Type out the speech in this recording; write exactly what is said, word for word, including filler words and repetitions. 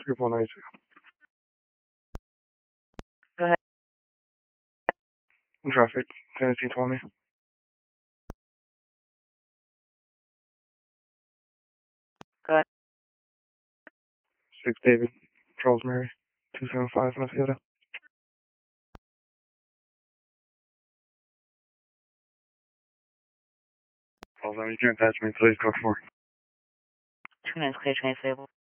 Group one ninety-two. Go ahead. Traffic, Tennessee twenty. Go ahead. six David, Charles Mary, two seven five, North Yoda. Charles, you can attach me, please, code four. Two minutes clear, train stable.